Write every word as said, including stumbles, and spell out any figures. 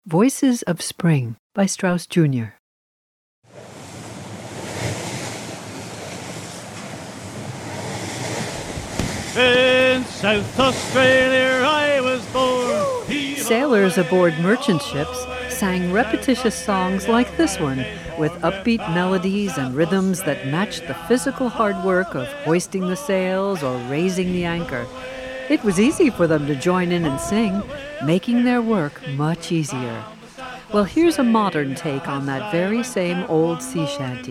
Voices of Spring by Strauss Junior In South Australia I was born. Sailors aboard merchant ships sang repetitious songs like this one, with upbeat melodies and rhythms that matched the physical hard work of hoisting the sails or raising the anchor. It was easy for them to join in and sing, making their work much easier. Well, here's a modern take on that very same old sea shanty.